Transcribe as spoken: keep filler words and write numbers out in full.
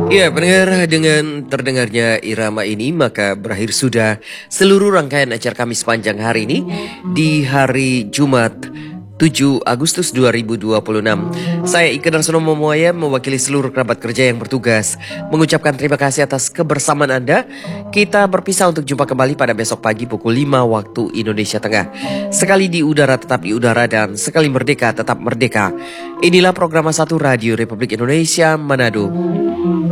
Ya, pendengar, dengan terdengarnya irama ini maka berakhir sudah seluruh rangkaian acara kami sepanjang hari ini di hari Jumat tujuh Agustus dua ribu dua puluh enam. Saya Ika Darsono Momoaya mewakili seluruh kerabat kerja yang bertugas mengucapkan terima kasih atas kebersamaan Anda. Kita berpisah untuk jumpa kembali pada besok pagi pukul lima waktu Indonesia Tengah. Sekali di udara tetap di udara dan sekali merdeka tetap merdeka. Inilah program satu Radio Republik Indonesia Manado.